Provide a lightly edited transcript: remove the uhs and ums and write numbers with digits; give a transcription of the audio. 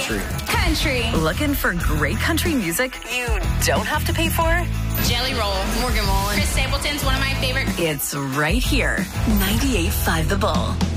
country. Country. Looking for great country music you don't have to pay for? Jelly Roll. Morgan Wallen. Chris Stapleton's one of my favorite. It's right here. 98.5 The Bull.